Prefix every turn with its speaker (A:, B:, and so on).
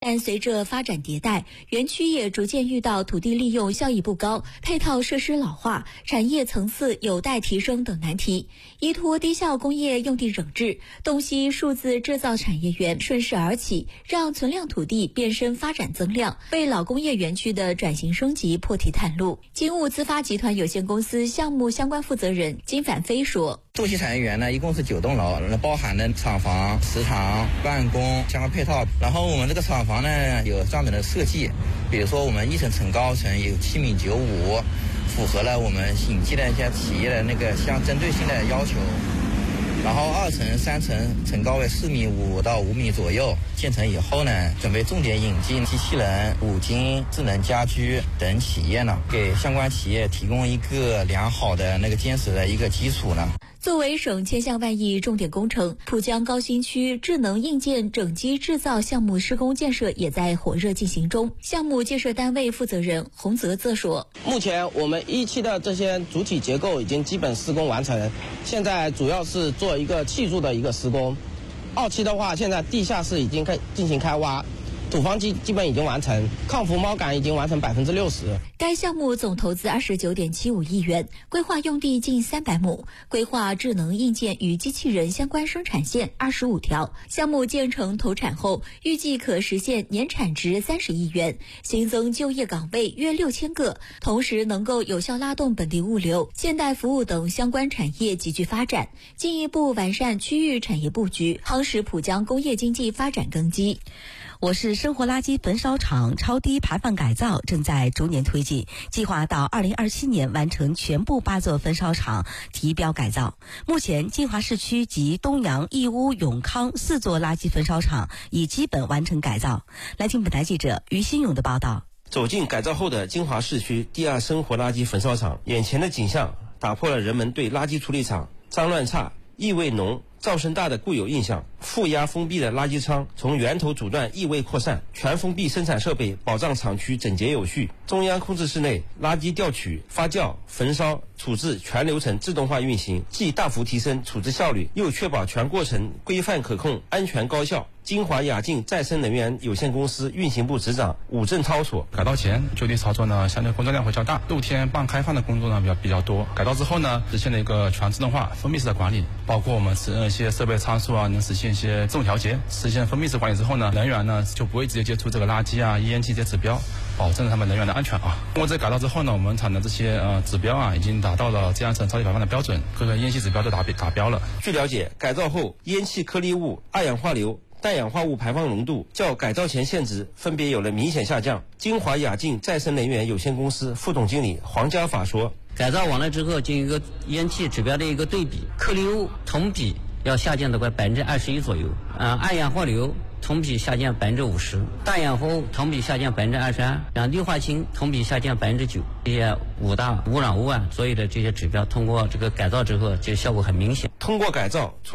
A: 但随着发展迭代，园区也逐渐遇到土地利用效益不高、配套设施老化、产业层次有待提升等难题。依托低效工业用地整治，洞悉数字制造产业园顺势而起，让存量土地变身发展增量，为老工业园区的转型升级破题探路。金物资发集团有限公司项目相关负责人金反飞说：
B: 洞悉产业园呢，一共是9栋楼，包含了厂房、食堂、办公相关配套。然后我们这个厂房呢有专门的设计，比如说我们1层层高层有7.95米，符合了我们引进的一些企业的那个相针对性的要求。然后2层、3层层高为4.5米到5米左右。建成以后呢，准备重点引进机器人、五金、智能家居等企业呢，给相关企业提供一个良好的那个坚实的一个基础呢。
A: 作为省千项万亿重点工程，浦江高新区智能硬件整机制造项目施工建设也在火热进行中。项目建设单位负责人洪泽则说：
C: 目前我们1期的这些主体结构已经基本施工完成，现在主要是做一个砌筑的一个施工。2期的话，现在地下室已经进行开挖，土房基本已经完成，抗扶锚杆已经完成60%。
A: 该项目总投资29.75亿元，规划用地近300亩，规划智能硬件与机器人相关生产线25条。项目建成投产后，预计可实现年产值30亿元，新增就业岗位约6000个，同时能够有效拉动本地物流、现代服务等相关产业急剧发展，进一步完善区域产业布局，夯实浦江工业经济发展根基。
D: 我市生活垃圾焚烧厂超低排放改造正在逐年推进，计划到2027年完成全部8座焚烧厂提标改造。目前金华市区及东阳、义乌、永康4座垃圾焚烧厂已基本完成改造。来听本台记者于新勇的报道。
E: 走进改造后的金华市区第2生活垃圾焚烧厂，眼前的景象打破了人们对垃圾处理厂脏乱差、异味浓、噪声大的固有印象。负压封闭的垃圾仓从源头阻断异味扩散，全封闭生产设备保障厂区整洁有序。中央控制室内垃圾调取、发酵、焚烧、处置全流程自动化运行，既大幅提升处置效率，又确保全过程规范可控、安全高效。金华雅净再生能源有限公司运行部执长武正超说：
F: 改造前就地操作呢，相对工作量会较大，露天半开放的工作呢比较多。改造之后呢，实现了一个全自动化封闭式的管理，包括我们一些设备参数啊，能实现一些自动调节。实现封闭式管理之后呢，人员呢就不会直接接触这个垃圾啊、烟气这些指标，保证他们人员的安全啊。通过这改造之后呢，我们厂的这些指标啊，已经达到了这样层超低排放的标准，各个烟气指标都达标了。
E: 据了解，改造后烟气颗粒物、二氧化硫、氮氧化物排放浓度较改造前现值分别有了明显下降。金华雅净再生能源有限公司副总经理黄家法说：
G: 改造完了之后，经一个烟气指标的一个对比，颗粒物同比要下降大概21%左右，二氧化硫同比下降50%，氮氧化物同比下降22%，然后氯化氢同比下降9%。这些5大污染物啊，所有的这些指标通过这个改造之后，这效果很明显。
E: 通过改造，除